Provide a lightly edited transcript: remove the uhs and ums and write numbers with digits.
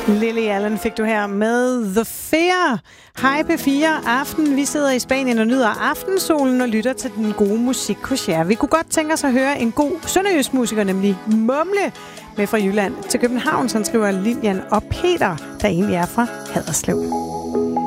Lily Allen fik du her med The Fear. Hej P4 Aften. Vi sidder i Spanien og nyder aftensolen og lytter til den gode musik hos jer. Vi kunne godt tænke os at høre en god sønderjysk musiker, nemlig Mumle, med fra Jylland til København, som skriver Lilian og Peter, der egentlig er fra Haderslev.